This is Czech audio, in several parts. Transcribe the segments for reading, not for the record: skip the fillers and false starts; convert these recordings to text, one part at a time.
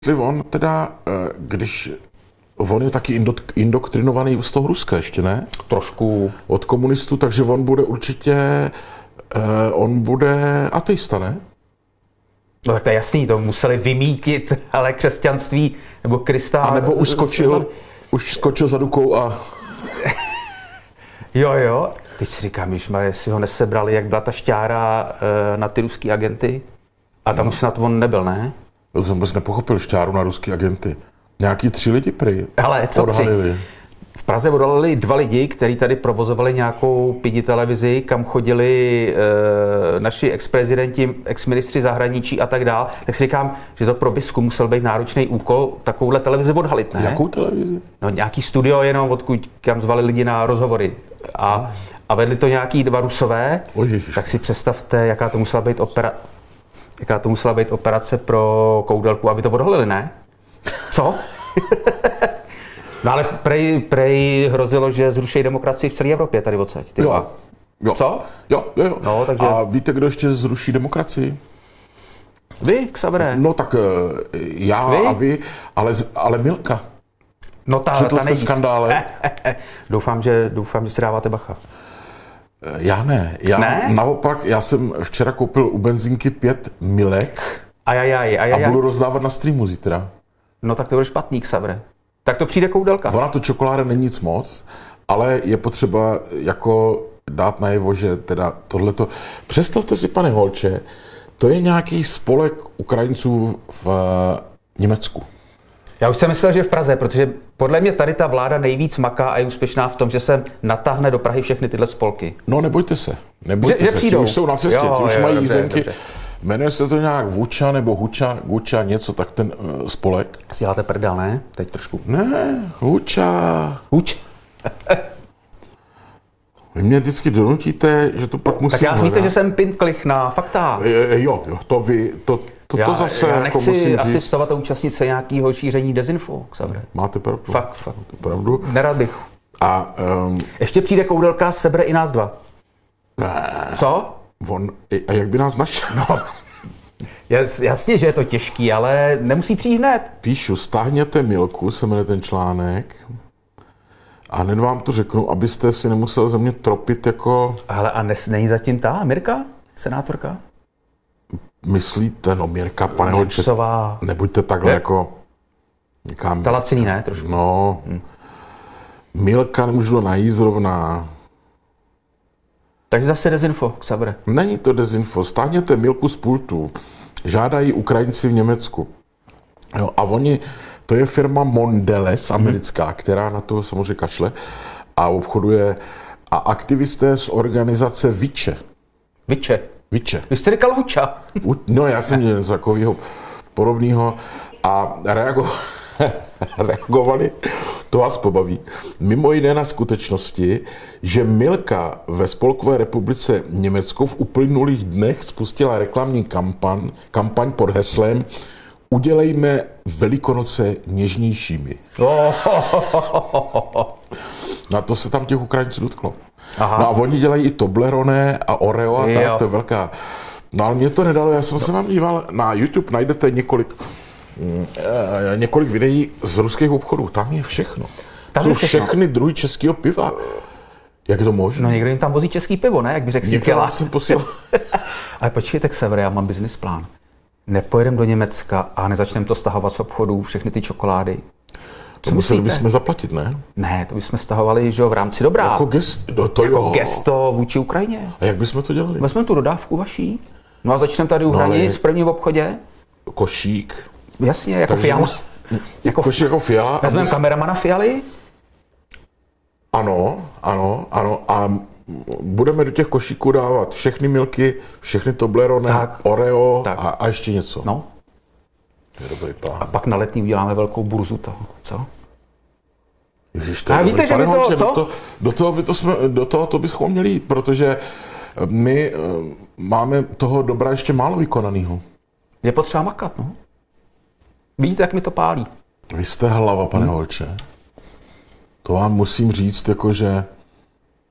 On teda, když on je taky indoktrinovaný z toho Ruska ještě, ne? Trošku. Od komunistů, takže on bude určitě, on bude ateista, ne? No tak to je jasný, to museli vymítit, ale křesťanství nebo Krista... A nebo už skočil za Dukou a... Jo. Teď si říkám, jestli ho nesebrali, jak byla ta šťára na ty ruský agenty. A tam už snad on nebyl, ne? To jsem vůbec nepochopil šťáru na ruský agenty. Nějaký 3 lidi prý. Ale co odhalili. V Praze odhalili 2 lidi, kteří tady provozovali nějakou pidi televizi, kam chodili naši ex-prezidenti, ex-ministři zahraničí a tak dál. Tak si říkám, že to pro Bisku musel být náročný úkol takovouhle televizi odhalit, ne? Jakou televizi? No nějaký studio jenom, odkud kam zvali lidi na rozhovory. A vedli to nějaký 2 Rusové. Tak si představte, jaká to musela být operace pro Koudelku, aby to odhalili, ne? Co? No ale prej hrozilo, že zruší demokracii v celé Evropě tady odsaď. Jo. Co? Jo. No, takže... A víte, kdo ještě zruší demokracii? Vy, Xavere. No tak já vy? A vy, ale Milka. No ta jste skandále. Doufám, že si dáváte bacha. Já ne. Naopak, já jsem včera koupil u benzinky 5 Milek. A budu rozdávat na streamu zítra. No tak to bude špatný, Xavere. Tak to přijde Koudelka. Ona to čokoláda není nic moc, ale je potřeba jako dát najevo, že teda tohleto... Představte si, pane Holče, to je nějaký spolek Ukrajinců v Německu. Já už jsem myslel, že v Praze, protože podle mě tady ta vláda nejvíc maká a je úspěšná v tom, že se natáhne do Prahy všechny tyhle spolky. No nebojte se. Že přijdou. Ti už jsou na cestě, ti už mají jízdenky. Dobře. Jmenuje se to nějak Vuča nebo Guča, něco, tak ten spolek. Si děláte prdel, ne? Teď trošku. Ne, Huča. Vy mě vždycky donutíte, že to pak musím... Tak já víte, že jsem pintklich na fakta. Jo, to zase já jako nechci musím asistovat a účastnit se nějakého šíření dezinfo, Xavere. Máte pravdu. Fakt. Máte pravdu. Nerad bych. A... Ještě přijde Koudelka, sebere i nás 2. Co? A jak by nás našel? No, jasně, že je to těžký, ale nemusí přijít hned. Píšu, stáhněte Milku, se jmenuje ten článek. A hned vám to řeknu, abyste si nemusel ze mě tropit jako... Ale a není zatím ta Mirka, senátorka? Myslíte, no Mirka, pane Holče, nebuďte takhle jako... Někam, ta laciný, ne? Trošku. No, Milka nemůžu najít zrovna. Takže zase dezinfo, Xavere. Není to dezinfo, stáhněte Milku z pultu. Žádají Ukrajinci v Německu. Jo, a to je firma Mondelez, americká, která na to samozřejmě kašle a obchoduje. A aktivisté z organizace Viče. Viče. Vy jste říkal Vuča. No já jsem měl něco takového podobného a reagovali, to vás pobaví, mimo jiné na skutečnosti, že Milka ve Spolkové republice Německo v uplynulých dnech spustila reklamní kampaň pod heslem Udělejme Velikonoce něžnějšími. Na to se tam těch Ukrajinců dotklo. Aha. No a oni dělají i Toblerone a Oreo a tak, to je velká. No ale mě to nedalo, já jsem se vám díval, na YouTube najdete několik videí z ruských obchodů, tam je všechno. Jsou všechny druhy českého piva. Jak je to možné? No někdo jim tam vozí český pivo, ne? Jak by řekl Síkela. Jsem posílal. Ale počkejte, Xavere, já mám business plán. Nepojedeme do Německa a nezačneme to stahovat z obchodů, všechny ty čokolády. To museli bychom zaplatit, ne? Ne, to bychom stahovali, že v rámci dobrá. Jako gesto vůči Ukrajině. A jak bychom to dělali? Vezmeme tu dodávku vaší. No a začneme tady u hranic v prvním obchodě. Košík. Jasně, jako Fiala. Košík jako Fiala. Vezmeme kameramana Fialy. Ano. A budeme do těch košíků dávat všechny Milky, všechny Toblerone, Oreo a ještě něco. No. To je dobrý plán. A pak na Letný uděláme velkou burzu toho, co? Ježiš, to je dobrý, pane Holče, do toho bychom měli jít, protože my máme toho dobra ještě málo vykonanýho. Je potřeba makat, no. Vidíte, jak mi to pálí. Vy jste hlava, pane Holče. To vám musím říct, jakože...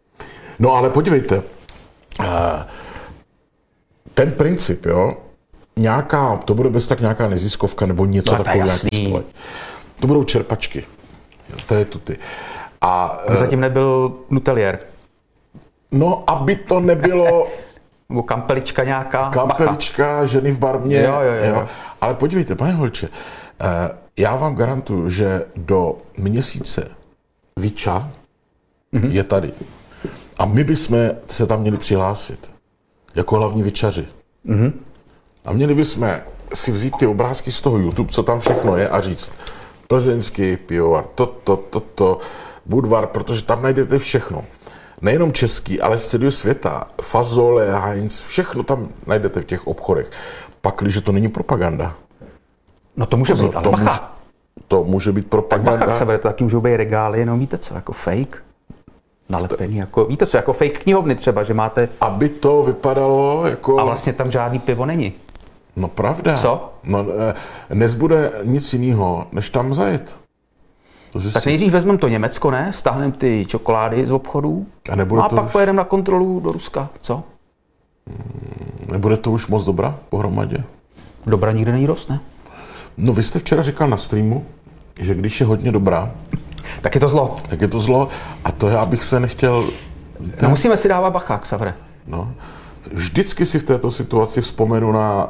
No ale podívejte, ten princip, jo, to bude bez tak nějaká neziskovka nebo něco No, takového. jasný. To budou čerpačky. Jo, to je tuty. A Zatím nebyl Nutelier. no, aby to nebylo Nebo kampelička nějaká. kampelička, ženy v barmě. Jo. Ale podívejte, pane Holče, já vám garantuju, že do měsíce Viča je tady. A my bychom se tam měli přihlásit. Jako hlavní vičaři. A měli bychom si vzít ty obrázky z toho YouTube, co tam všechno je, a říct plzeňský pivovar, to, Budvar, protože tam najdete všechno. Nejenom český, ale z celého světa. Fazole, Heinz, všechno tam najdete v těch obchodech. Pak, když to není propaganda. No to může být, ale bacha. To může být propaganda. Bacha, to taky můžou být regály, jenom víte co, jako fake. Nalepený, jako, víte co, jako fake knihovny třeba, že máte... Aby to vypadalo jako... A vlastně tam žádný pivo není. No pravda. Co? No, nezbude nic jiného, než tam zajet. Tak nejdřív vezmeme to Německo, ne? Stáhneme ty čokolády z obchodů. A pak už... pojedeme na kontrolu do Ruska. Co? Nebude to už moc dobrá pohromadě? Dobra nikde není dost, ne? No vy jste včera říkal na streamu, že když je hodně dobrá, Tak je to zlo. tak je to zlo. A to já bych se nechtěl... No musíme si dávat bacha, Xavre. No. Vždycky si v této situaci vzpomenu na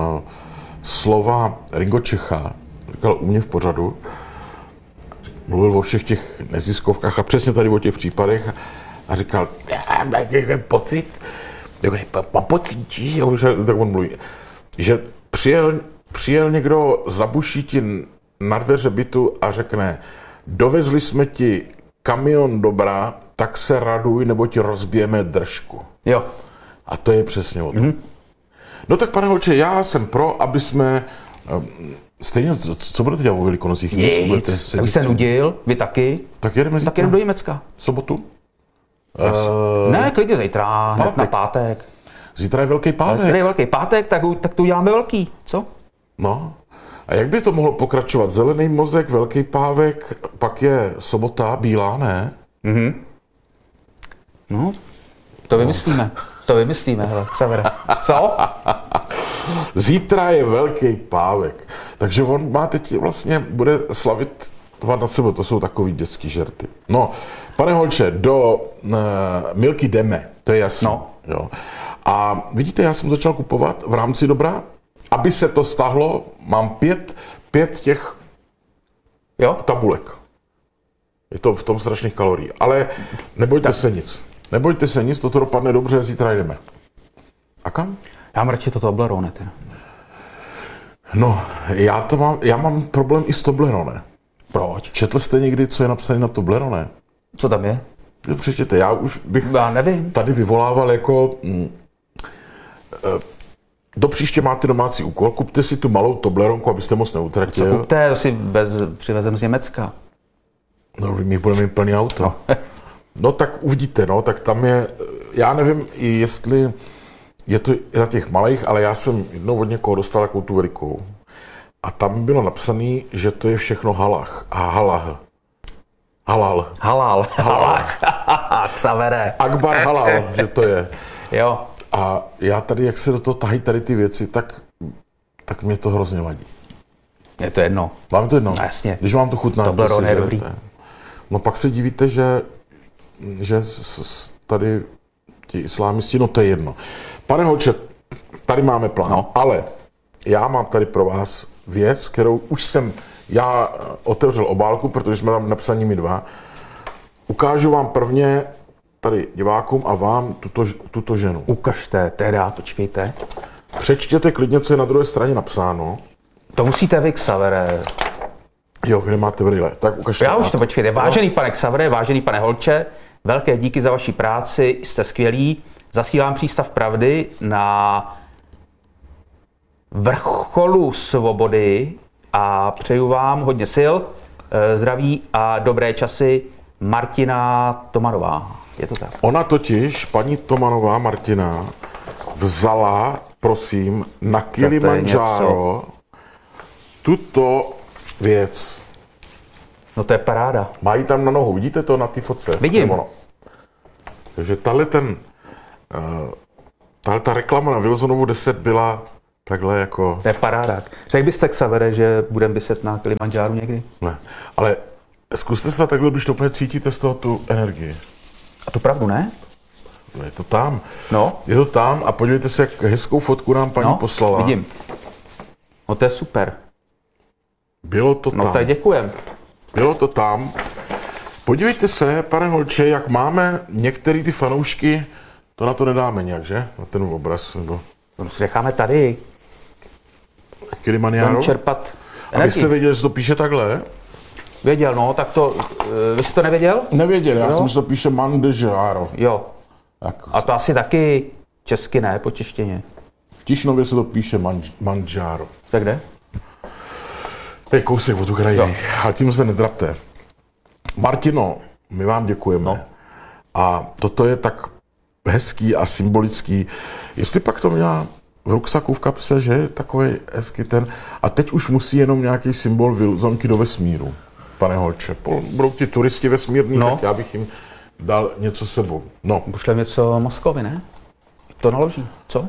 slova Ringo Čecha, říkal u mě v pořadu, mluvil o všech těch neziskovkách a přesně tady o těch případech a říkal, já mám pocit, mám pocit, tak on mluví, že přijel někdo, zabuší ti na dveře bytu a řekne, dovezli jsme ti kamion dobra, tak se raduj, nebo ti rozbijeme držku. Jo. A to je přesně o tom. No tak, pane Holče, já jsem pro, aby jsme... Stejně, co budete dělat o Velikonocích? Nic, tak bych se nudil, vy taky. Tak jedeme Tak jdem do Německa. sobotu? Ne, klidně zítra, hned na pátek. Zítra je Velký pátek. Zítra je Velký pátek, tak to uděláme velký, co? No. A jak by to mohlo pokračovat? Zelený mozek, Velký pávek, pak je sobota, bílá, ne? No, to vymyslíme. To vymyslíme, hele, Xavere. Co? Zítra je Velký pávek. Takže on má teď vlastně, bude slavit 2 na sebe, to jsou takový dětský žerty. No, pane Holče, do Milky jdeme, to je jasné. No. Jo. A vidíte, já jsem začal kupovat v rámci dobra, aby se to stáhlo, mám 5 těch tabulek. Je to v tom strašných kalorií, ale nebojte se nic. Nebojte se nic, toto dopadne dobře, zítra jdeme. A kam? Já mám radši to Toblerone, teda. No, já mám problém i s Toblerone. Proč? Četl jste někdy, co je napsané na Toblerone? Co tam je? Přečtěte, já už bych Já nevím. tady vyvolával jako... do příště máte domácí úkol, kupte si tu malou Tobleronku, abyste moc neutratil. Co kupte, to si přivezem z Německa. No, my budeme mít plný auto. No. No tak uvidíte, no, tak tam je, já nevím, jestli je to na těch malých, ale já jsem jednou od někoho dostal takovou tu velikou. A tam bylo napsané, že to je všechno halach. A halal. Halal. Xavere. Akbar halal, že to je. Jo. A já tady, jak se do toho tahají tady ty věci, tak mě to hrozně vadí. Je to jedno. Vám to jedno? No, jasně. Když vám to chutná, Toblerone je dobrý. No pak se divíte, že tady ti islámisti, no to je jedno. Pane Holče, tady máme plán, No. ale já mám tady pro vás věc, kterou už jsem otevřel obálku, protože jsme tam napsaní my 2. Ukážu vám prvně tady divákům a vám tuto ženu. Ukažte, teda, počkejte. Přečtěte klidně, co je na druhé straně napsáno. To musíte vy, Xavere. Jo, vy nemáte brýle, tak ukažte. Já už to počkejte. Vážený pane Xavere, vážený pane Holče, velké díky za vaši práci, jste skvělí. Zasílám přístav pravdy na vrcholu svobody a přeju vám hodně sil, zdraví a dobré časy. Martina Tomanová. Je to tak? Ona totiž, paní Tomanová Martina, vzala, prosím, na Kilimandžáro tuto věc. No to je paráda. Mají tam na nohu, vidíte to na té fotce? Vidím. Takže tahle ta reklama na Wilsonovu 10 byla takhle jako... To je paráda. Řekl byste, Xavere, že budeme vyset na Kilimanjáru někdy? Ne, ale zkuste se takhle, když to úplně cítíte z toho tu energii. A to pravdu, ne? No, je to tam. No. Je to tam a podívejte se, jak hezkou fotku nám paní poslala. Vidím. No to je super. Bylo to tam. No tak děkujem. Bylo to tam. Podívejte se, pane Holče, jak máme některé ty fanoušky, to na to nedáme nějak, že? Na ten obraz, nebo... To si necháme tady. Kilimanjaro? Čerpat A vy energii. jste věděli, že to píše takhle? Věděl, no, tak to... Vy jste to nevěděl? Nevěděl, já jsem, že to píše Mandežáro. Jo. Tak, A to asi taky česky ne, po češtině. v Tišnově se to píše Manžáro. Tak kde? Je kousek od Ukrajiny, ale tím se nedrapte. Martino, my vám děkujeme. No. A toto je tak hezký a symbolický. Jestli pak to měla v ruksaku v kapse, že je takový hezký ten... A teď už musí jenom nějaký symbol vylzonky do vesmíru, pane Holče. Budou ti turisti vesmírní, tak já bych jim dal něco sebou. No. Pošlem něco Moskvy, ne? To naloží, co?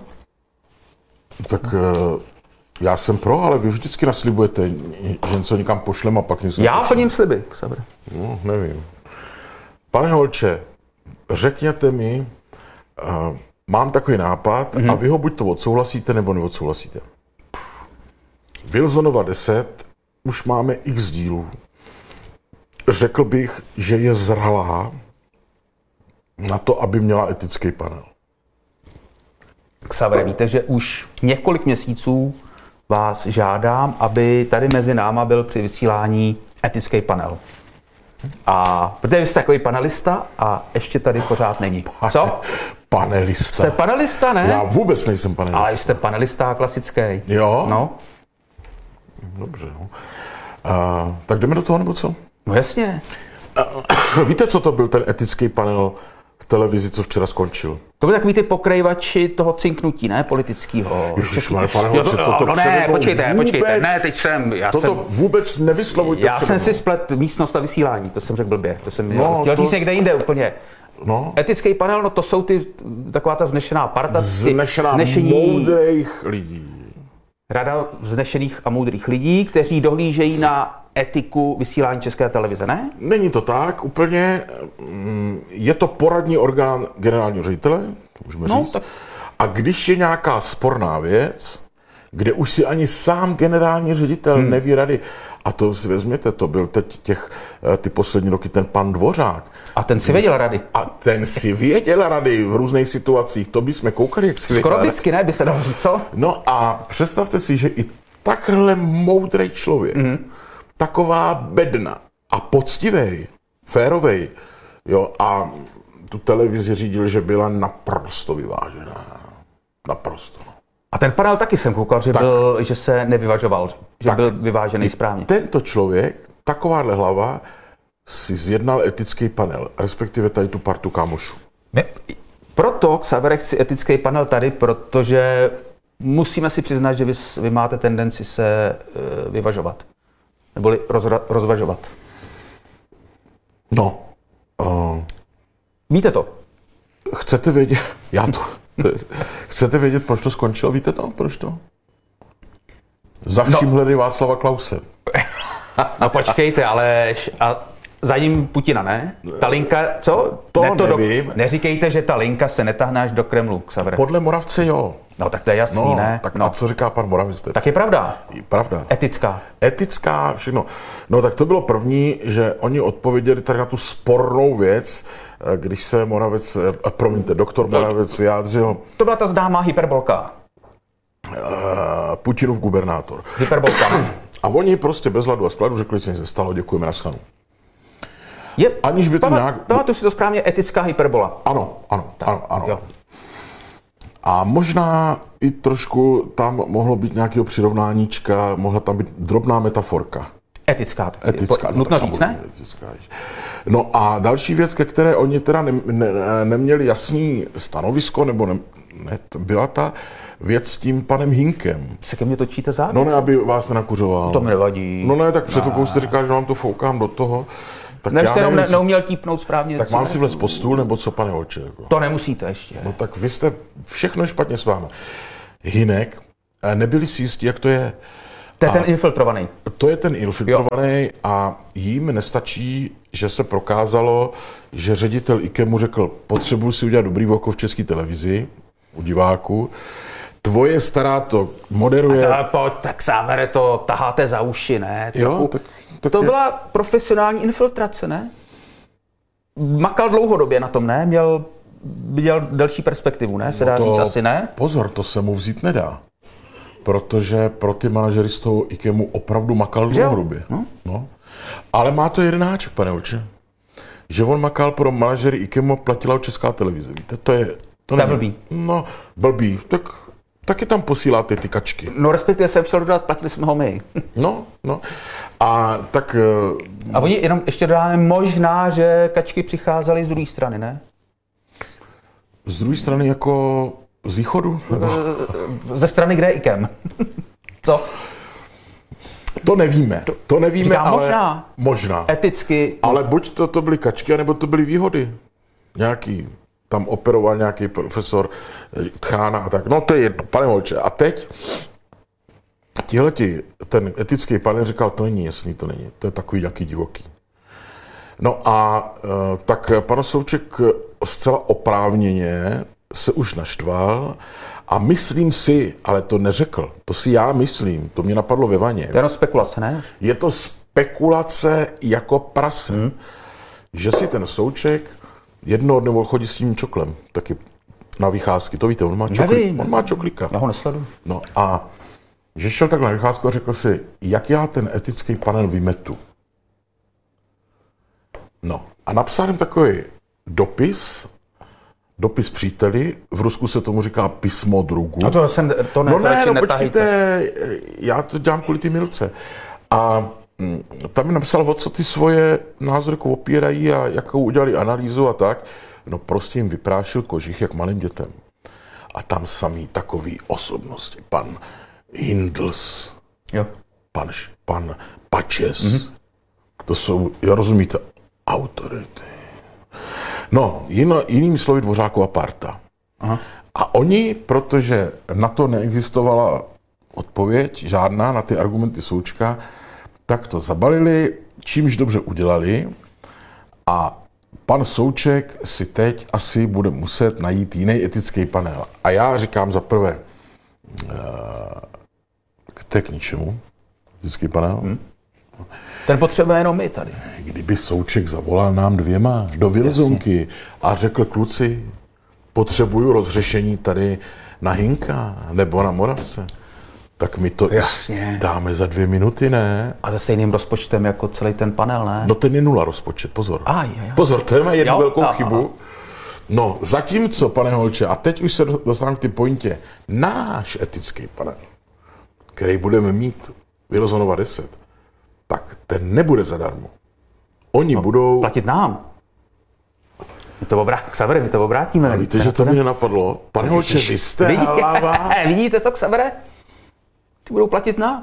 Tak já jsem pro, ale vy vždycky naslibujete, že něco někam pošlem a pak něco Já nepošlem. plním sliby, Xaver. No, nevím. Pane Holče, řekněte mi, mám takový nápad a vy ho buď to odsouhlasíte, nebo neodsouhlasíte. Wilsonova 10, už máme x dílů. Řekl bych, že je zralá na to, aby měla etický panel. Xaver, víte, že už několik měsíců vás žádám, aby tady mezi náma byl při vysílání etický panel. A protože vy jste takový panelista a ještě tady pořád není. Co? Panelista. Jste panelista, ne? Já vůbec nejsem panelista. Ale jste panelista klasický. Jo? No. Dobře. No. Tak jdeme do toho, nebo co? No jasně. Víte, co to byl ten etický panel v televizi, co včera skončil? To byly takový ty pokrejvači toho cinknutí, ne? Politického. Ježišmarja, pane Holče, toto no ne, přede mnou počkejte. vůbec- Ne, teď jsem... Toto vůbec nevyslovujte Já přede jsem mnou. si splet místnost a vysílání, to jsem řekl blbě. To jsem chtěl to- říct někde jinde úplně. No, Etický panel, no to jsou taková ta vznešená parta. vznešená moudrých lidí. Rada vznešených a moudrých lidí, kteří dohlížejí na etiku vysílání České televize, ne? Není to tak úplně. Je to poradní orgán generálního ředitele, to můžeme říct. tak- A když je nějaká sporná věc, kde už si ani sám generální ředitel neví rady, a to si vezměte, to byl teď ty poslední roky ten pan Dvořák. A ten si věděl rady. A ten si věděl rady v různých situacích, to bychom koukali, jak si věděl Skoro rady. vždycky, ne, by se dalo říct, co? No a představte si, že i takhle moudrý člověk, taková bedna a poctivej, férovej, jo, a tu televizi řídil, že byla naprosto vyvážená. Naprosto. A ten panel taky jsem koukal, že se nevyvažoval, že Tak. byl vyvážený správně. Tento člověk, takováhle hlava, si zjednal etický panel, respektive tady tu partu kámošů. Proto, Xavere, chci etický panel tady, protože musíme si přiznat, že vy máte tendenci se vyvažovat. Neboli rozvažovat. No, Víte to? chcete vědět, chcete vědět, proč to skončilo? Víte to, proč to? Za vším hledej Václava Klause. No počkejte, ale za ním Putina, ne? Ta linka, co? To nevím. Neříkejte, že ta linka se netáhne až do Kremlu, Xavere. Podle Moravce jo. No tak to je jasný, No, ne? tak No. a co říká pan Moravic? Tak je pravda. Pravda. Etická. Etická, všechno. No tak to bylo první, že oni odpověděli tady na tu spornou věc, když se doktor Moravec vyjádřil To byla ta známá hyperbolka. Putinův gubernátor. Hyperbolka, ne? A oni prostě bez hladu a skladu řekli, co se stalo, děkujeme, naschledanou. Je, Aniž by to nějak... Pamatuju si to správně, etická hyperbola. Ano. Jo. A možná i trošku tam mohlo být nějakého přirovnáníčka, mohla tam být drobná metaforka. Etická. tak Nutno říct, ne? samozřejmě etická. No a další věc, ke které oni teda neměli jasný stanovisko, nebo byla ta věc s tím panem Hinkem. Se ke mně točíte zároveň? No ne, aby vás nenakuřoval. To mi nevadí. No ne, tak před chvilkou jste říkal, že vám to foukám do toho. Tak Ne, já jste jenom nevím, neuměl típnout správně. tak co mám ne? si vlez pod stůl, nebo co, pane Holče? Jako. To nemusíte ještě. No tak vy jste všechno špatně s vámi. Hinek nebyli si jistí, jak to je. To je ten infiltrovaný. To je ten infiltrovaný a jim nestačí, že se prokázalo, že ředitel IKEMu řekl, potřebuji si udělat dobrý oko v České televizi, u diváku. Tvoje stará to moderuje. Tak Xavere, to taháte za uši, ne? Jo, tak to byla profesionální infiltrace, ne? Makal dlouhodobě na tom, ne? Měl delší perspektivu, ne? Se dá říct asi, ne? Pozor, to se mu vzít nedá. Protože pro ty manažery z toho IKEMu opravdu makal dlouhodobě. No. Ale má to jeden háček, pane Olče. Že on makal pro manažery IKEMu, platila ho Česká televize. Víte, to je blbý. No, blbý. Tak taky tam posíláte ty kačky. No, respektive jsem chtěl dodat, platili jsme ho my. No. A tak... A oni jenom ještě dodáme možná, že kačky přicházely z druhé strany, ne? Z druhé strany jako z východu? Ze strany, kde je IKEM. Co? To nevíme. To nevíme, říkám, ale... Možná. Eticky. Ale buď to byly kačky, nebo to byly výhody. Nějaký. Tam operoval nějaký profesor Tchána a tak. No to je jedno, pane Volče. A teď ten etický panel říkal, to není jasný, to není. To je takový nějaký divoký. No a tak pan Souček zcela oprávněně se už naštval a myslím si, ale to neřekl, to si já myslím, to mě napadlo ve vaně. To je jenom spekulace, ne? Je to spekulace jako prase. Že si ten Souček jednoho dne chodí s tím čoklem, taky na vycházky, to víte, on má čoklíka. Já ho nesleduju. No a že šel tak na vycházku a řekl si, jak já ten etický panel vymetu. No a napsal jim takový dopis příteli, v Rusku se tomu říká písmo drugu. A to počkejte, já to dělám kvůli ty Milce. A tam mi napsal, o co ty svoje názory opírají a jakou udělali analýzu a tak. No prostě jim vyprášil kožich jak malým dětem. A tam samý takový osobnosti. Pan Hindls, jo. pan Pačes. To jsou, rozumíte, autority. No, jinými slovy Dvořákova parta. Aha. A oni, protože na to neexistovala odpověď, žádná na ty argumenty Součka, tak to zabalili, čímž dobře udělali a pan Souček si teď asi bude muset najít jiný etický panel. A já říkám za prvé, k ničemu, etický panel. Ten potřebuje jenom my tady. Kdyby Souček zavolal nám dvěma do Vilzonky a řekl, kluci, potřebuju rozřešení tady na Hinka nebo na Moravce, tak my to dáme za 2 minuty, ne? A se stejným rozpočtem jako celý ten panel, ne? No ten je 0 rozpočet, pozor. Aj. Pozor, to má jednu velkou chybu. No, zatímco, pane Holče, a teď už se dostávám k ty pointě, náš etický panel, který budeme mít Vilzonova 10, tak ten nebude zadarmo. Oni budou... Platit nám. My to obrátíme. A víte, že to mě napadlo? Pane Holče, vy jste hlava. Vidíte to, Xavere? Ty budou platit nám.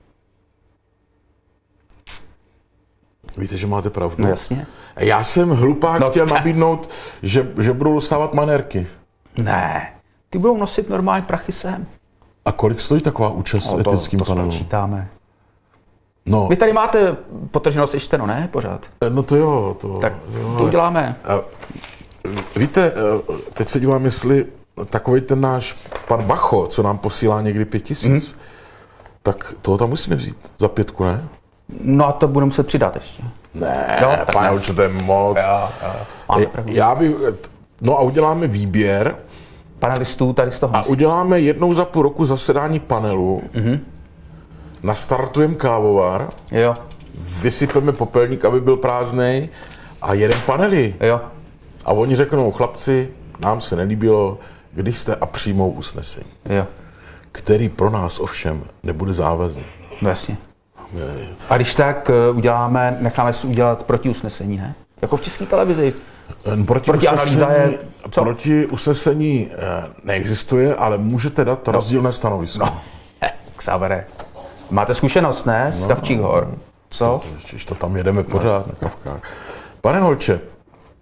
Víte, že máte pravdu. No jasně. Já jsem hlupák chtěl nabídnout, že budou dostávat manérky. Ne, ty budou nosit normální prachy sem. A kolik stojí taková účast v etickém panelu? To spočítáme. No. Vy tady máte potrženo sečteno, ne? Pořád. No to jo. Tak to uděláme. Víte, teď se dívám, jestli takovej ten náš pan Bacho, co nám posílá někdy 5 000, tak toho tam musíme vzít za 5, ne? No a to budeme muset přidat ještě. Ne, pane Holče, to je moc. Já bych, no a uděláme výběr. Panelistů tady z toho. A uděláme jednou za půl roku zasedání panelu. Nastartujeme kávovar. Jo. Vysypeme popelník, aby byl prázdnej a jeden panely. Jo. A oni řeknou, chlapci, nám se nelíbilo, když jste a přijmou usnesení. Jo. Který pro nás ovšem nebude závazný. No jasně. A když tak necháme si udělat protiusnesení, ne? Jako v České televizi. Proti usnesení neexistuje, ale můžete dát rozdílné stanovisko. No, Xavere. Máte zkušenost, ne? Z Kavčích hor. Co? To tam jedeme pořád na Kavkách. Pane Holče,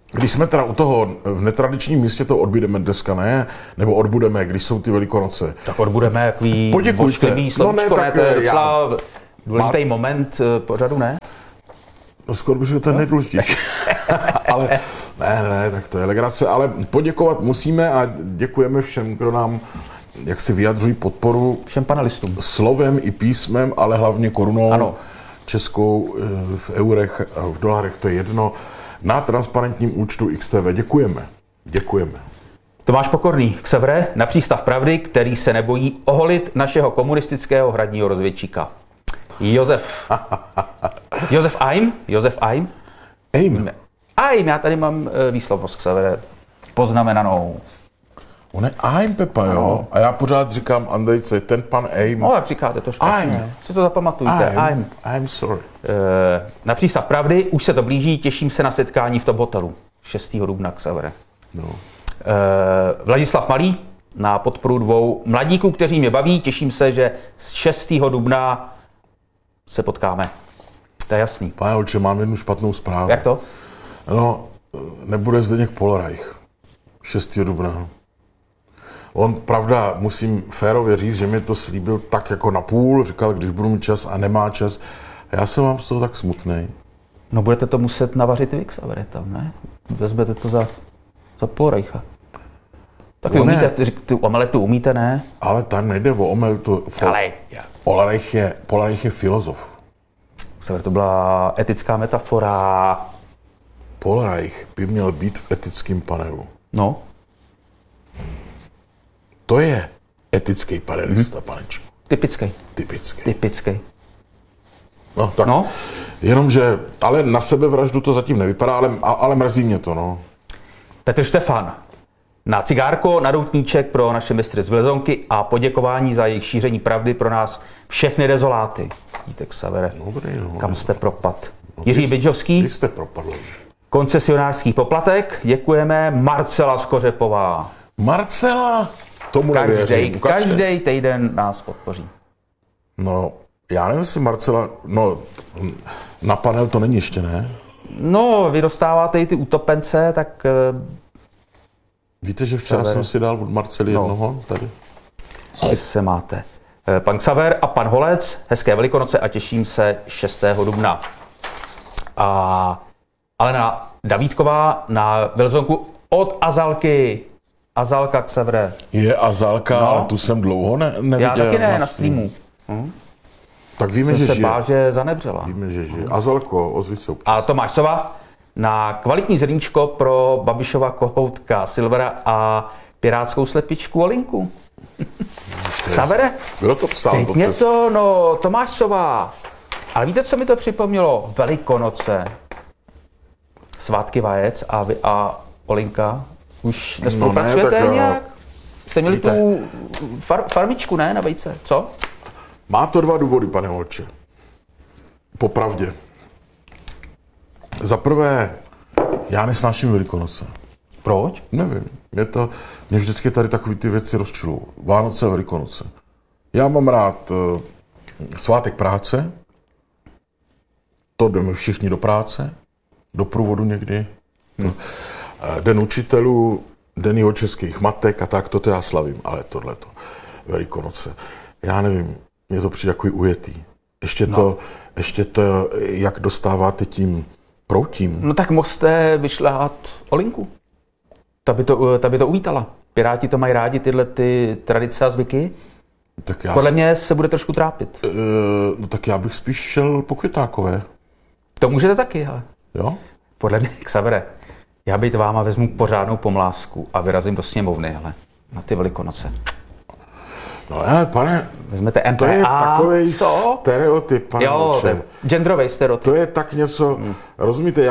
Když jsme teda u toho v netradičním místě, to odbudeme dneska, ne? Nebo odbudeme, když jsou ty Velikonoce. Tak odbudeme jaký Poděkujte. vošklivý slovíčko, ne, to je docela důležitý moment pořadu, ne? No skoro bych řekl, to je nejdůležitější. Ale ne, tak to je legrace, ale poděkovat musíme a děkujeme všem, kdo nám jak si vyjadřují podporu. Všem panelistům. Slovem i písmem, ale hlavně korunou. Ano. Českou v eurech a v dolarech, to je jedno. Na transparentním účtu XTV děkujeme. Tomáš Pokorný, Xavere, na přístav pravdy, který se nebojí oholit našeho komunistického hradního rozvědčíka. Josef Aim? Aim, já tady mám výslovnost Xavere poznamenanou. on je Aim, Pepa, jo? A já pořád říkám Andrejce, ten pan Aim. No, jak říkáte to špatně. Aim. Si to zapamatujte. I'm sorry. Na přístav pravdy už se to blíží, těším se na setkání v tom hotelu 6. dubna Xavere. No. Vladislav Malý na podporu 2 mladíků, kteří mě baví, těším se, že z 6. dubna se potkáme. To je jasný. Pane Olče, mám jednu špatnou zprávu. Jak to? No, nebude Zdeněk Polreich 6. dubna. On, pravda, musím férově říct, že mi to slíbil tak jako na půl, říkal, když budu mít čas a nemá čas. A já jsem vám z toho tak smutnej. No budete to muset navařit vy, Xavere, tam, ne? Vezmete to za Polreicha. Tak vy umíte, ty omeletu umíte, ne? Ale tam nejde o omeletu. Polreich je filozof. Xavere, to byla etická metafora. Polreich by měl být v etickém panelu. No. To je etický panelista, panečku. Typický. No, tak. No. Jenomže, ale na sebevraždu to zatím nevypadá, ale mrzí mě to, no. Petr Štefan. Na cigárko, na doutníček pro naše mistry z Vlezonky a poděkování za jejich šíření pravdy pro nás všechny dezoláty. Vidíte, Xavere, kam jste propad. Jiří Bydžovský. Vy jste propadl. Koncesionářský poplatek. Děkujeme. Marcela Skořepová. Marcela? Tomu nevěřím. Každý týden nás podpoří. No, já nevím, jestli Marcela, no, na panel to není ještě, ne? No, vy dostáváte i ty utopence, tak... Víte, že včera jsem si dal od Marcely jednoho tady? Vy se máte. Pan Xaver a pan Holec, hezké Velikonoce a těším se 6. dubna. A Alena Davídková na Velzonku od Azalky. Azalka, Xavere. Je Azalka, ale tu jsem dlouho neviděl. Já taky ne, na streamu. Tak víme, že se žije. bál, že zanebřela. Víme, že žije. Azalko, ozvi se občas. A Tomáš Sova na kvalitní zrníčko pro Babišova kohoutka Silvera a pirátskou slepičku Olinku. Xavere? Kdo to psal? Teď mě to, no, Tomáš Sova. Ale víte, co mi to připomnělo? Velikonoce. Svátky vajec a Olinka. Už nespolupracujete nějak? Jste měli tu farmičku, ne, na vejce, co? Má to 2 důvody, pane Holče. Popravdě. Za prvé, já nesnáším Velikonoce. Proč? Nevím. Mě vždycky tady takové ty věci rozčilují. Vánoce a Velikonoce. Já mám rád svátek práce. To jdeme všichni do práce. Do průvodu někdy. Den učitelů, den jeho českých matek a tak, to já slavím. Ale tohleto, Velikonoce. Já nevím, mě to přijde takový ujetý. Ještě to, jak dostáváte tím proutím. No tak musíte vyšlehat Olinku. Ta by to uvítala. Piráti to mají rádi, tyhle ty tradice a zvyky. Podle mě se bude trošku trápit. No tak já bych spíš šel po Květákové. To můžete taky, ale. Jo? Podle mě, Xavere, já být váma vezmu pořádnou pomlásku a vyrazím do sněmovny, ale na ty Velikonoce. No ne, pane, vezmete MPA, to je takovej stereotyp, pane Olče. Genderový stereotyp. To je tak něco, rozumíte,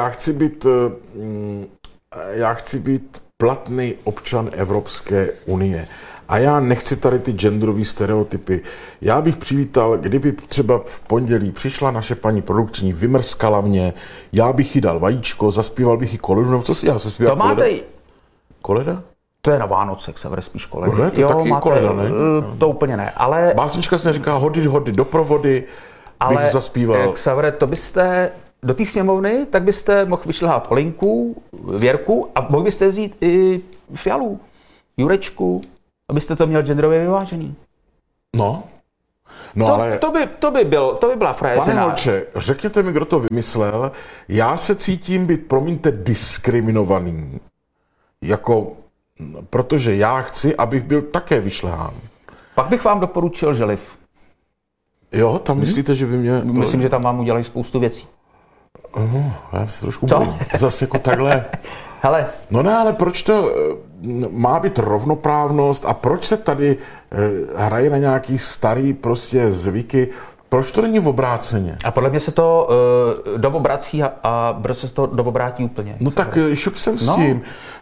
já chci být platný občan Evropské unie. A já nechci tady ty genderové stereotypy. Já bych přivítal, kdyby třeba v pondělí přišla naše paní produkční, vymrskala mě, já bych jí dal vajíčko, zaspíval bych jí koledu, nebo co si já se zpíval? To máte... Koleda? To je na Vánoce, Xavere, spíš koledy. No, to taky máte, koleda, ne? To úplně ne, ale... Básnička se říká hody, doprovody, bych zaspíval. Ale Xavere, to byste do té sněmovny, tak byste mohl vyšlehat Olinku, Věrku a mohl byste vzít i Fialu, Jurečku, abyste to měl genderově vyvážený. No ale... To by byla frajeřina. Pane Holče, řekněte mi, kdo to vymyslel. Já se cítím být, promiňte, diskriminovaný. Protože já chci, abych byl také vyšlehán. Pak bych vám doporučil Želiv. Jo, tam myslíte, že by mě... Myslím, že tam vám udělají spoustu věcí. Já se trošku bojím. Zase jako takhle. Hele. No ne, ale proč to má být rovnoprávnost a proč se tady hraje na nějaký starý prostě zvyky? Proč to není v obráceně? A podle mě se to dovobrací a brzo se to dovobrátí úplně. No tak šup jsem s tím.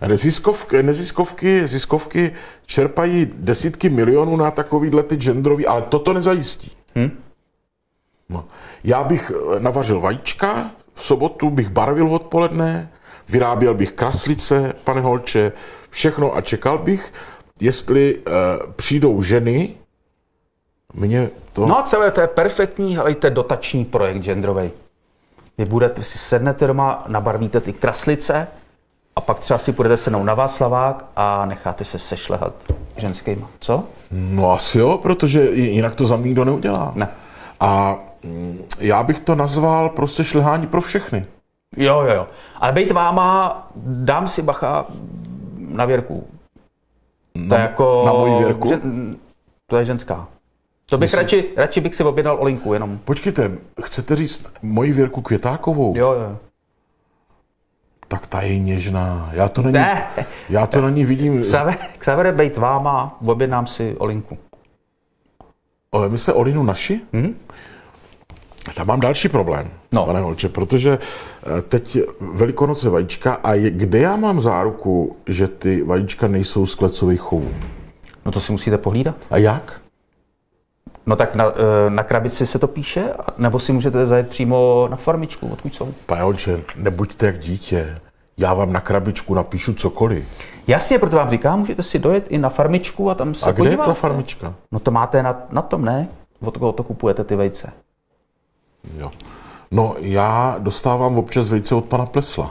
Ziskovky čerpají desítky milionů na takovýhle ty genderový, ale toto nezajistí. No. Já bych navařil vajíčka, v sobotu bych barvil odpoledne, vyráběl bych kraslice, pane Holče, všechno a čekal bych, jestli přijdou ženy, mě to... No celé to je perfektní, helejte, dotační projekt genderový. Vy si sednete doma, nabarvíte ty kraslice a pak třeba si půjdete sednout na Václavák a necháte se sešlehat ženskýma. Co? No asi jo, protože jinak to za mě nikdo neudělá. Ne. A já bych to nazval prostě šlehání pro všechny. Jo. Ale bejt váma, dám si bacha na Věrku. To je jako... Na moji Věrku? To je ženská. To bych radši bych si objednal Olinku jenom. Počkejte, chcete říct moji Věrku Květákovou? Jo. Tak ta je něžná. Já to na ní vidím. Xavere, bejt váma, objednám si Olinku. My se Olinu naši? Tam mám další problém, pane Holče, protože teď Velikonoce vajíčka a kde já mám záruku, že ty vajíčka nejsou z klecových chovů? No to si musíte pohlídat. A jak? No tak na krabici se to píše, nebo si můžete zajet přímo na farmičku, odkud jsou. Pane Holče, nebuďte jak dítě. Já vám na krabičku napíšu cokoliv. Jasně, proto vám říkám, můžete si dojet i na farmičku a tam se podíváte. A kde je ta farmička? No to máte na tom, ne? Od koho to kupujete ty vejce. Jo. No já dostávám občas vejce od pana Plesla.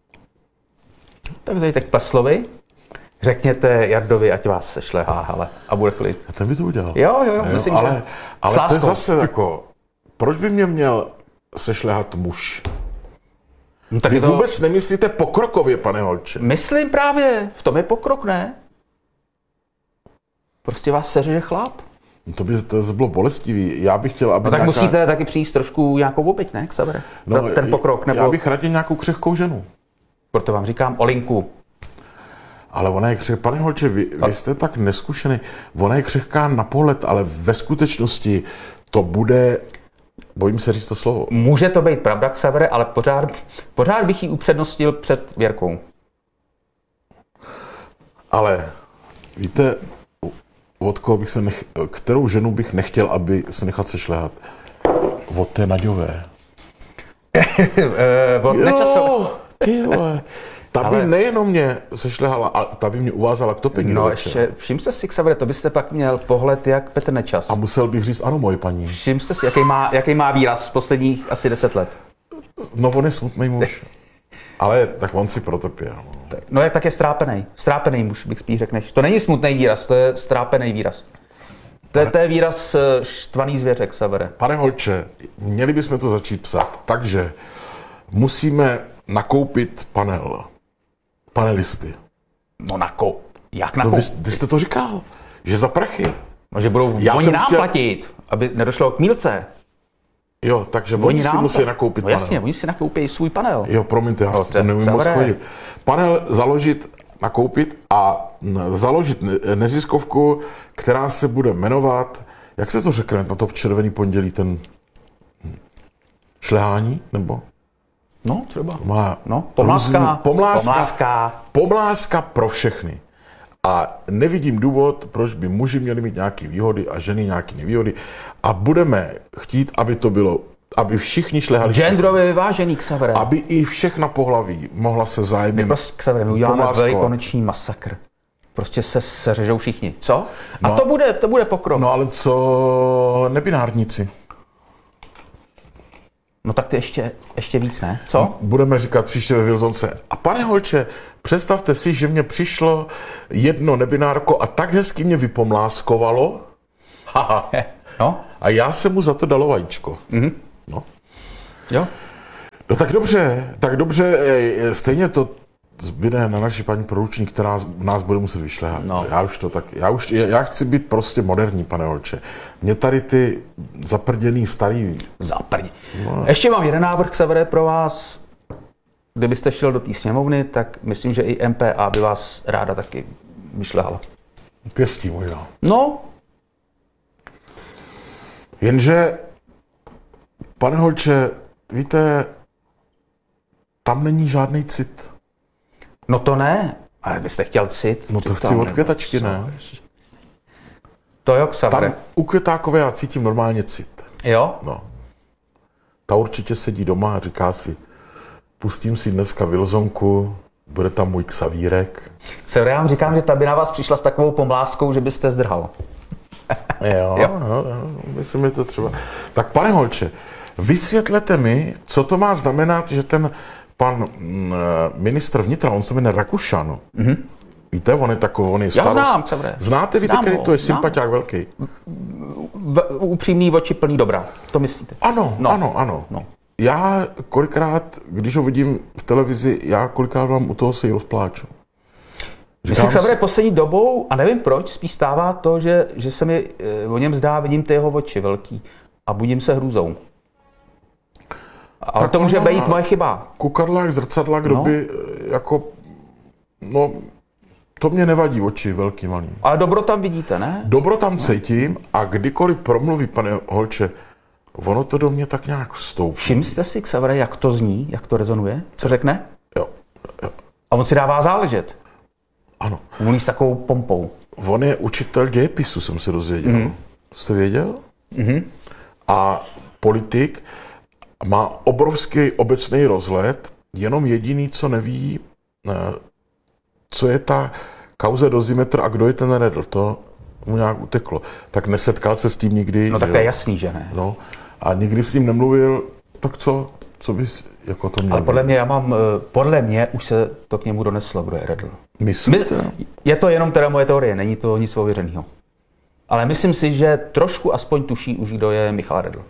Tak zajdete k Pleslovi, řekněte Jardovi, ať vás sešlehá, hele, a bude klid. A ten by to udělal. Jo, myslím, ale to je zase jako, proč by mě měl sešlehat muž? No, tak vy vůbec nemyslíte pokrokově, pane Holče? Myslím právě, v tom je pokrok, ne? Prostě vás seřeže chlap. No to by bylo bolestivý. Já bych chtěl, aby no tak musíte taky přijít trošku nějakou oběť, ne, Xavere? No, za ten pokrok, nebo... Já bych raději nějakou křehkou ženu. Proto vám říkám Olinku. Ale ona je křehká. Pane Holče, vy jste tak neskušený. Ona je křehká na pohled, ale ve skutečnosti to bude... Bojím se říct to slovo. Může to být pravda, Xavere, ale pořád bych ji upřednostil před Věrkou. Ale víte, od koho bych kterou ženu bych nechtěl, aby se nechat sešlehat? Od té Naďové. Od Nečasové. Ty vole. Ta by nejenom mě sešlehala, ale ta by mě uvázala k topení. No ještě, všimte si, Xavere, to byste pak měl pohled jak Petr Nečas. A musel bych říct, ano, moje paní. Všimte si, jaký má výraz z posledních asi 10 let. No, on je smutný muž. Ale tak on si protrpěl. No jak tak je strápený. Strápený muž, bych spíš řekl. To není smutný výraz, to je strápený výraz. To je výraz štvaný zvěře, Xavere. Pane Holče, měli bychom to začít psat. Takže musíme nakoupit panelisty. No jak nakoupit? Vy jste to říkal, že za prachy. No, že budou oni nám platit, aby nedošlo k mýlce. Jo, takže oni si musí nakoupit panel. Jasně, oni si nakoupí svůj panel. Jo, promiňte, já to nevím moc chodit. Panel založit, nakoupit a založit neziskovku, která se bude jmenovat, jak se to řekne na to červený pondělí, ten šlehání, nebo? No, třeba. Pomlázka pro všechny. A nevidím důvod, proč by muži měli mít nějaké výhody a ženy nějaké nevýhody. A budeme chtít, aby to bylo, aby všichni šlehali. Genderově vyvážený, Xavere. Aby i všechna pohlaví mohla se vzájemně Xavere, my uděláme velikonoční masakr. Prostě se seřežou všichni. Co? A no, to bude pokrok. No ale co nebinárníci? No tak ty ještě víc, ne? Co? Budeme říkat příště ve Wilsonce. A pane Holče, představte si, že mě přišlo jedno nebinárko a tak hezky mě vypomláskovalo. Haha. No? A já jsem mu za to dalo vajíčko. Mhm. No. Jo? No tak dobře, stejně to zbyde na naši paní poručník, která nás bude muset vyšlehat. No. Já chci být prostě moderní, pane Holče. Mě tady ty zaprděný starý... No. Ještě mám jeden návrh, Xavere, pro vás. Kdybyste šel do té sněmovny, tak myslím, že i MPA by vás ráda taky vyšlehala. Pěstí možná. No, Jenže, pane Holče, víte, tam není žádný cit. no to ne, ale byste chtěl cit. No to chci od květačky, ne? To jo, Xavere. Tam u Květákové já cítím normálně cit. Jo? No. Ta určitě sedí doma a říká si, pustím si dneska Wilsonku, bude tam můj Xavírek. Xavere, já vám říkám, že ta by na vás přišla s takovou pomláskou, že byste zdrhal. Jo. Myslím, je to třeba. Tak pane Holče, vysvětlete mi, co to má znamenat, že ten pan ministr vnitra, on se jmenuje Rakušan. Mm-hmm. Víte, on je takový, on je starost. Já znám, Xavere. Znáte, víte, který to je sympatiák velký? Upřímný oči plný dobra, to myslíte? Ano. No. Já kolikrát, když ho vidím v televizi, vám u toho se i rozpláču. Mně se Xavere poslední dobou, a nevím proč, spíš stává to, že se mi o něm zdá, vidím ty jeho oči velký a budím se hrůzou. Ale to může být moje chyba. Kukadlák, zrcadlák, by jako, no, to mě nevadí oči velký, malý. Ale dobro tam vidíte, ne? Dobro tam cítím a kdykoliv promluví, pane Holče, ono to do mě tak nějak vstoupí. Všiml jste si, Xavere, jak to zní, jak to rezonuje? Co řekne? Jo. A on si dává záležet. Ano. Mluví s takovou pompou. On je učitel dějepisu, jsem se dozvěděl. Mm-hmm. Jste věděl? Mm-hmm. A politik má obrovský obecný rozhled, jenom jediný, co neví, co je ta kauza dozimetr a kdo je ten Redl. To mu nějak uteklo. Tak nesetkal se s tím nikdy. No tak to je jasný, že ne? No. A nikdy s ním nemluvil, tak co bys jako to měl? Ale podle mě už se to k němu doneslo, kdo je Redl. Myslíte? Je to jenom teda moje teorie, není to nic ověřeného. Ale myslím si, že trošku aspoň tuší už, kdo je Michal Redl.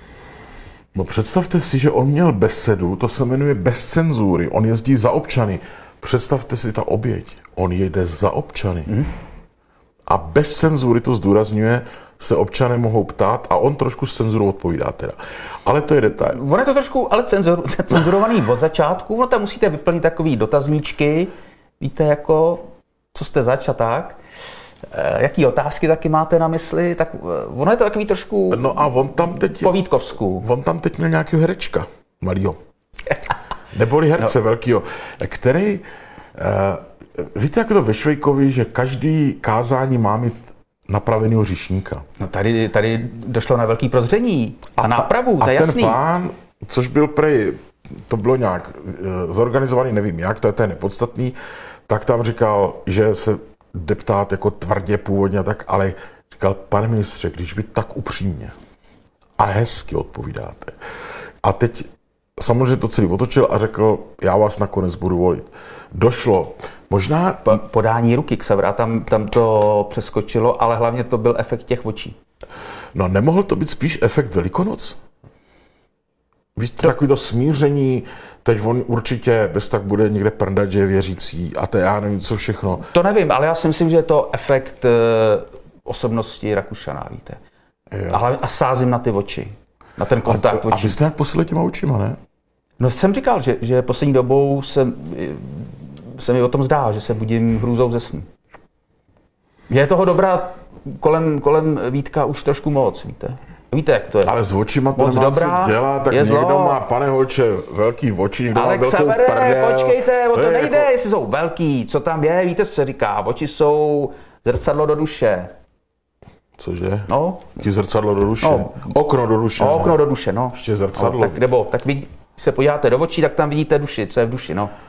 No představte si, že on měl besedu, to se jmenuje bez cenzury, on jezdí za občany. Představte si ta oběť, on jede za občany. A bez cenzury, to zdůrazňuje, se občané mohou ptát a on trošku s cenzurou odpovídá teda. Ale to je detail. On je to trošku ale cenzurovaný od začátku, no tam musíte vyplnit takový dotazníčky, víte jako, co jste zač a tak. Jaký otázky taky máte na mysli, tak ono je to takový trošku no a on tam teď po Vítkovsku. On tam teď měl nějakého herečka, malýho. Neboli herce velkýho, který, víte, jak to ve Švejkovi, že každý kázání má mít napravenýho říšníka. No tady došlo na velký prozření a nápravu, to je jasný. A ten pán, což byl prej, to bylo nějak zorganizovaný, nevím jak, to je nepodstatný, tak tam říkal, že se jde ptát jako tvrdě původně tak, ale říkal, pane ministře, když by tak upřímně a hezky odpovídáte. A teď samozřejmě to celý otočil a řekl, já vás nakonec budu volit. Došlo možná... Podání ruky, Xavra, tam to přeskočilo, ale hlavně to byl efekt těch očí. No nemohl to být spíš efekt Velikonoc? Víš, takový to smíření, teď on určitě bez tak bude někde prndat, že je věřící a to já nevím, co všechno. To nevím, ale já si myslím, že je to efekt osobnosti Rakušana, víte. A sázím na ty oči, na ten kontakt očí. A vy jste nějak posílili těma očima, ne? No jsem říkal, že poslední dobou se mi o tom zdá, že se budím hrůzou ze snu. Je toho dobra kolem Vítka už trošku moc, víte. Víte, jak to je. Ale s očima to moc nemá dobrá, co dělat, tak někdo zlo. má, pane Holče, velký oči, někdo ale má velkou Xavere, prdel. Počkejte, o to nejde, jako... jestli jsou velký, co tam je, víte, co se říká, oči jsou zrcadlo do duše. Cože? No. Taky zrcadlo do duše? No. Okno do duše. No, okno do duše, no. Ještě zrcadlo. No, tak vy se podíváte do očí, tak tam vidíte duši, co je v duši, no.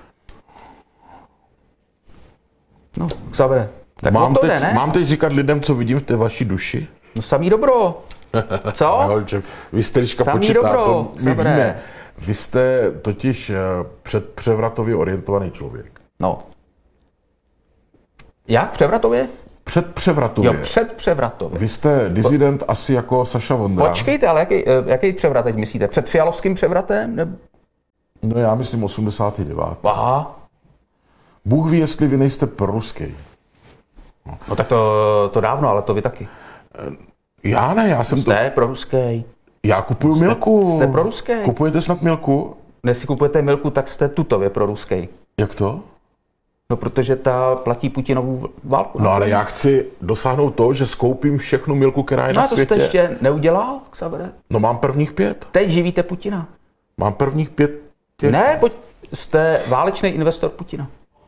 No, Xavere. Tak mám teď říkat lidem, co vidím v té vaší duši? No samý dobro. Co? Holče, vy jste liška Samý počítá, dobro, to my dobré. víme. Vy jste totiž předpřevratově orientovaný člověk. No. Jak? Převratově? Předpřevratově. Jo, předpřevratově. Vy jste dizident asi jako Saša Vondra. Počkejte, ale jaký převrat teď myslíte? Před Fialovským převratem? No já myslím 89. Aha. Bůh ví, jestli vy nejste proruský. No tak to dávno, ale to vy taky. Já ne, já jsem to... Jste proruský. Já kupuju milku. Jste proruský. Kupujete snad milku? Když si kupujete milku, tak jste tutově proruský. Jak to? No protože ta platí Putinovu válku. No ale já chci dosáhnout toho, že skoupím všechnu milku, která je No na a to světě. jste ještě neudělal, Xavere? No mám prvních 5. Teď živíte Putina. Mám prvních 5. Ne, jste válečný investor Putina.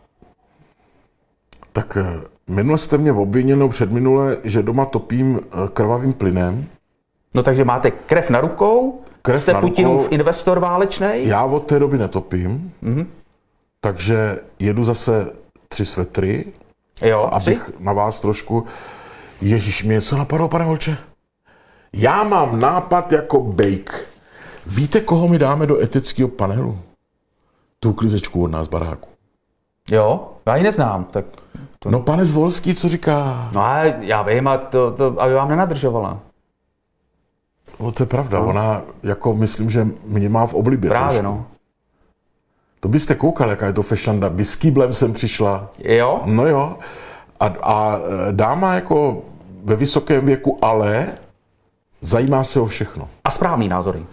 Tak minule jste mě obvinil, nebo předminule, že doma topím krvavým plynem. No takže máte krev na rukou, Krev jste na Putinův rukou. investor válečný. Já od té doby netopím, takže jedu zase 3 svetry, Jo, abych na vás trošku... Ježíš, mě něco napadlo, pane Holče. Já mám nápad jako bejk. Víte, koho mi dáme do etického panelu? Tu uklízečku od nás baráku. Jo, já ji neznám, tak... No pane Zvolský, co říká? No a já vím, a to aby vám nenadržovala. No to je pravda, ona jako myslím, že mě má v oblibě. Právě, trošku. no. To byste koukal, jaká je to fešanda. By s kýblem jsem přišla. Jo? No jo. A dáma jako ve vysokém věku, ale zajímá se o všechno. A správný názory.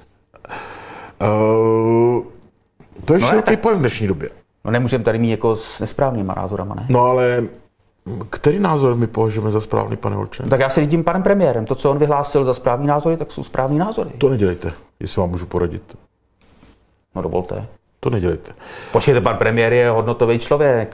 To je No ne, široký tak- pojem v dnešní době. No nemůžeme tady mít jako s nesprávnýma názorama, ne? No ale který názor my považujeme za správný, pane Holče? Tak já se řídím panem premiérem. To, co on vyhlásil za správný názory, tak jsou správný názory. To nedělejte, jestli vám můžu poradit. No dovolte. To nedělejte. Počkejte, pan premiér je hodnotový člověk.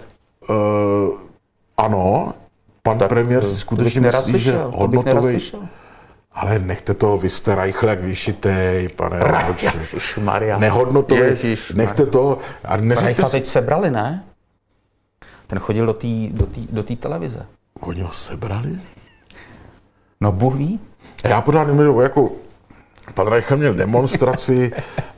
Ano, pan premiér si skutečně myslí, že hodnotový... Ale nechte to, vy jste rajchl jak vyšitej, pane Holče. Ježišmarja. Nehodnotový, Ježišmarja. nechte to a neřekte Rajcha si... teď sebrali, ne? Ten chodil do té televize. Oni ho sebrali? No Bůh ví. A já pořád nemluvím, jako pan Reichl měl demonstraci,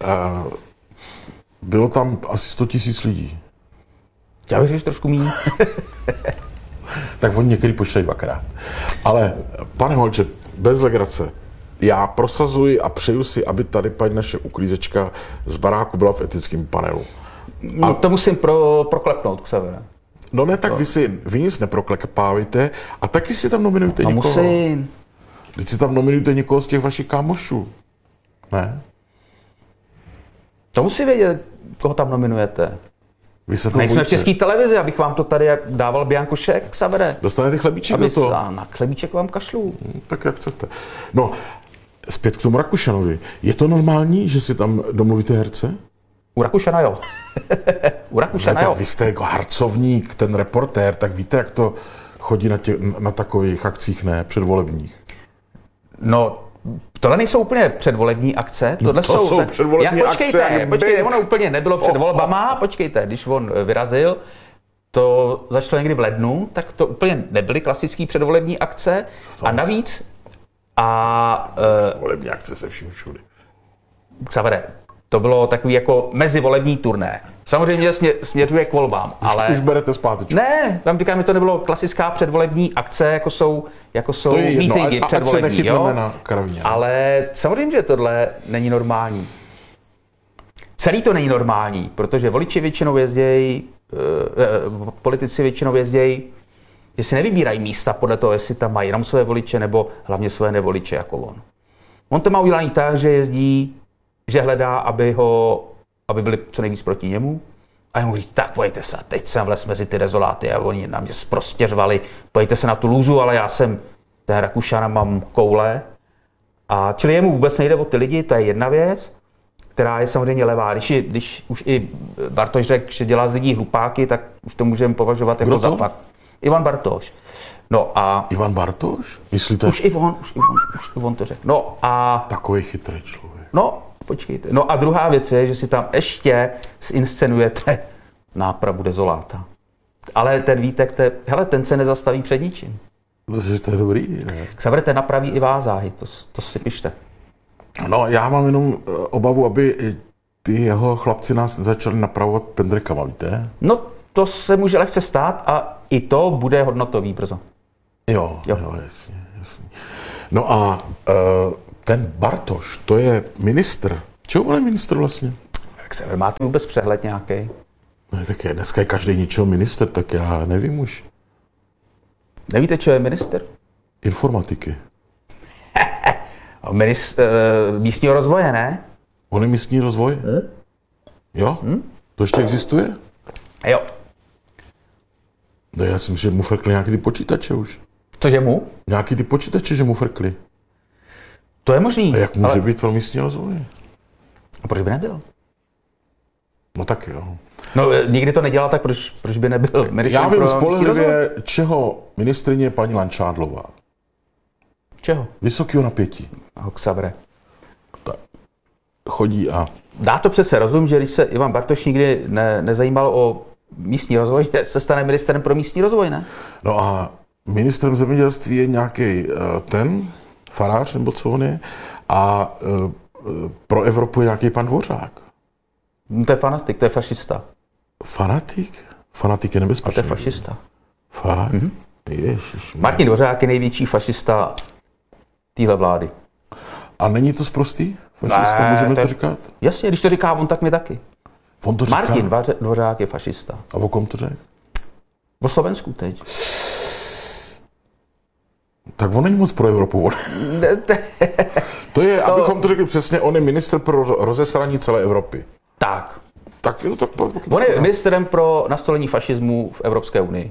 bylo tam asi 100 000 lidí. Já bych řekl trošku míň. Tak oni někdy počítají dvakrát. Ale, pane Holče, bez legrace, já prosazuji a přeju si, aby tady paní naše uklízečka z baráku byla v etickém panelu. No, to musím proklepnout, Xavere. No ne, tak vy nic neproklekpávejte a taky si tam nominujte No někoho. musím. Teď si tam nominujte někoho z těch vašich kámošů. Ne? To musí vědět, koho tam nominujete. Vy se to Nejsme v bojíte. České televizi, abych vám to tady dával bianko šek, Xavere. Dostanete chlebíček Aby za to? na chlebíček vám kašlu. Tak jak chcete. No, zpět k tomu Rakušanovi. Je to normální, že si tam domluvíte herce? U Rakušana jo. U Ne, Rakušana jo. tak vy jste jako harcovník, ten reportér, tak víte, jak to chodí na takových akcích, ne, předvolebních. No, tohle nejsou úplně předvolební akce. Tohle to jsou předvolební akce, jak Počkejte, bejk. ono úplně nebylo před volbama. Počkejte, když on vyrazil, to začalo někdy v lednu, tak to úplně nebyly klasické předvolební akce. A navíc, Volební akce se vším všude. Xavere, to bylo takový jako mezivolební turné. Samozřejmě směřuje k volbám, ale... Už berete zpátečku. Ne, vám říkám, že to nebylo klasická předvolební akce, jako jsou To je jedno, mítingy ať se předvolební, nechytneme jo? na karavíně. Ale samozřejmě, že tohle není normální. Celý to není normální, protože voliči většinou jezdějí, politici většinou jezdějí, že si nevybírají místa podle toho, jestli tam mají jenom své voliče, nebo hlavně své nevoliče jako on. On to má udělaný tak, že jezdí, že hledá, aby byli co nejvíc proti němu. A jemu říct, tak pojďte se, teď jsem vlez mezi ty dezoláty a oni na mě prostě řvali, pojďte se na tu lůzu, ale já jsem ten Rakušan a mám koule. A čili jemu vůbec nejde o ty lidi, to je jedna věc, která je samozřejmě levá. Když už i Bartoš řekl, že dělá z lidí hlupáky, tak už to můžeme považovat jako za fakt. Ivan Bartoš. No a... Ivan Bartoš? Myslíte? Už i on to řekl. No a... Takový chytrý člověk. No, počkejte. No a druhá věc je, že si tam ještě zinscenujete nápravu dezoláta. Ale ten Vítek, ten se nezastaví před ničím. Protože to je dobrý, ne? Xavere napraví i vás záhy, to si pište. No, já mám jenom obavu, aby ty jeho chlapci nás začali napravovat pendrekama, víte? No, to se může lehce stát a i to bude hodnotový brzo. Jo, jasně. No a ten Bartoš, to je ministr. Čeho on je ministr vlastně? Xaver, máte vůbec přehled nějaký? No, tak je, dneska je každý něčeho minister, tak já nevím už. Nevíte, co je minister? Informatiky. Místního rozvoje, ne? On je místní rozvoj? Jo? To ještě existuje? Jo. No, já si myslím, že mu frkli nějaký ty počítače už. Cože mu? Nějaký ty počítače, že mu frkli. To je možný. A jak může být pro místní rozvoj? A proč by nebyl? No tak jo. No, nikdy to nedělal, tak proč by nebyl ministrem Já vím pro místní rozvoj? spolehlivě, čeho ministryně je paní Langšádlová. Čeho? Vysokého napětí. Xavere. Chodí a... Dá to přece rozum, že když se Ivan Bartoš nikdy nezajímal o místní rozvoj, že se stane ministrem pro místní rozvoj, ne? No a ministrem zemědělství je nějaký ten farář, nebo co on je, a pro Evropu je nějaký pan Dvořák. No, to je fanatik, to je fašista. Fanatik? Fanatik je A to nebezpečný. je fašista. Fakt? Ježiš. Martin Dvořák je největší fašista téhle vlády. A není to sprostý? Fašista, Ne, můžeme to to je- říkat? Jasně, když to říká on, tak my taky. On to říká. Martin Dvořák je fašista. A o kom to řekl? O Slovensku teď. Tak on není moc pro Evropu. To je, abychom to řekli přesně, on je ministr pro rozesraní celé Evropy. Tak. Tak je to tak... On je ministrem pro nastolení fašismu v Evropské unii.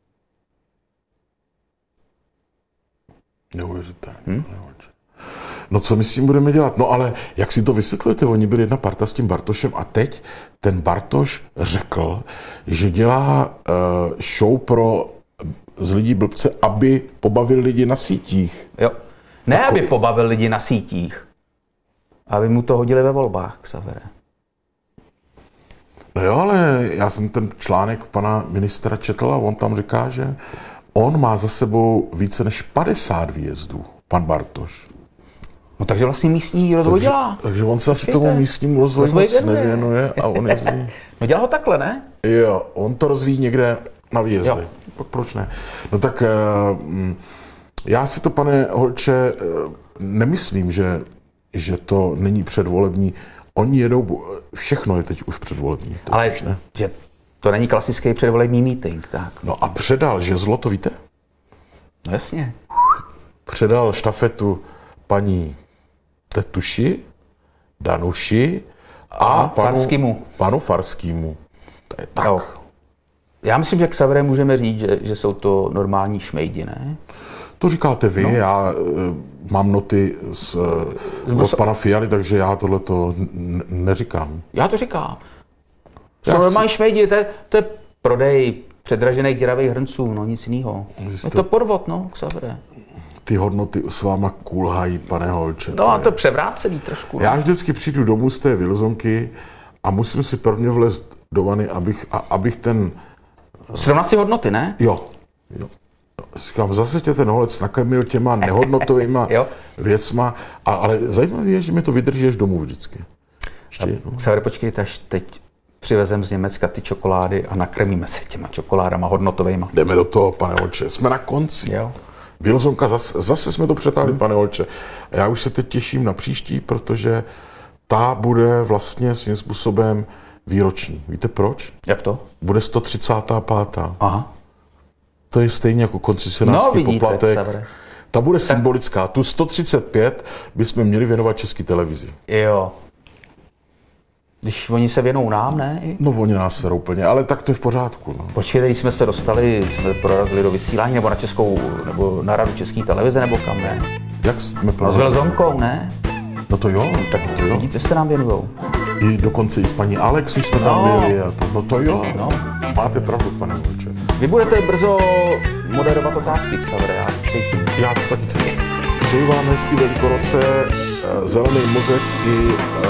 Neuvěřitelné. No co my s tím budeme dělat? No ale jak si to vysvětlujete? Oni byli jedna parta s tím Bartošem a teď ten Bartoš řekl, že dělá show pro z lidí blbce, aby pobavil lidi na sítích. Jo. Ne, aby pobavil lidi na sítích. Aby mu to hodili ve volbách, Xavere. No jo, ale já jsem ten článek pana ministra četl a on tam říká, že on má za sebou více než 50 výjezdů, pan Bartoš. No takže vlastně místní rozvoj dělá. Takže on se asi Počkejte. tomu místnímu rozvoji Rozvoj moc věnuje. nevěnuje a on jezdí. No dělá ho takhle, ne? Jo, on to rozvíjí někde na výjezdy. Jo. Pak proč ne? No tak já si to, pane Holče, nemyslím, že to není předvolební. Oni jedou, všechno je teď už předvolební. To Ale už ne. že to není klasický předvolební meeting, tak. No a předal žezlo, to víte? No jasně. Předal štafetu paní Tetuši, Danuši a panu Farskému. To je tak. Jo. Já myslím, že Xavere můžeme říct, že jsou to normální šmejdi, ne? To říkáte vy, já mám noty od pana Fialy, takže já tohleto neříkám. Já to říkám. Já Jsou normální šmejdi, to je prodej předražených děravých hrnců, no nic jiného. Je to podvod, no, Xavere. Ty hodnoty s váma kulhají, pane Holče. No a to převrácený trošku. No. Já vždycky přijdu domů z té Vilzonky a musím si prvně vlezt do vany, abych ten... Srovnat si hodnoty, ne? Jo. Říkám, zase tě ten holec nakrmil těma nehodnotovýma Jo. věcma, ale zajímavé je, že mi to vydrží až domů vždycky. Xavere, počkejte, až teď přivezem z Německa ty čokolády a nakrmíme se těma čokoládama hodnotovejma. Jdeme do toho, pane Holče, jsme na konci. Jo. Vilzonka, zase jsme to přetáhli, pane Holče. A já už se teď těším na příští, protože ta bude vlastně svým způsobem výroční. Víte proč? Jak to? Bude 135. Aha. To je stejně jako koncesionářský No, vidíte, poplatek. Xavere. Ta bude symbolická. Tu 135 bychom měli věnovat České televizi. Jo. Když oni se věnou nám, ne? No oni nás serou plně, ale tak to je v pořádku. No. Počkejte, když jsme se dostali, jsme prorazili do vysílání, nebo na českou, nebo na radu České televize, nebo kam, ne? Jak jsme No s prorazili? Vilzonkou, ne? No to jo, tak to jo. Vidíte, se nám věnujou. I dokonce i s paní Alex už jsme tam No. byli. A to, no to jo. No. Máte pravdu, pane Holče. Vy budete brzo moderovat otázky, Xavere, já cítím. Já to taky cítím. Přeju vám hezký Velikonoce, zelený mozek i